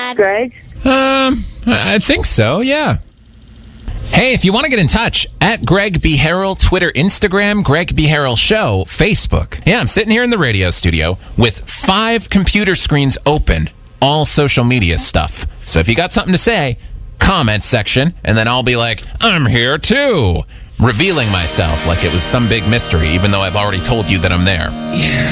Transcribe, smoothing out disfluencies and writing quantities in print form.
Dad? Greg? I think so, yeah. Hey, if you want to get in touch, at Greg B. Harrell, Twitter, Instagram, Greg B. Harrell Show, Facebook. Yeah, I'm sitting here in the radio studio with 5 computer screens open, all social media stuff. So if you got something to say, comment section, and then I'll be like, I'm here too. Revealing myself like it was some big mystery, even though I've already told you that I'm there.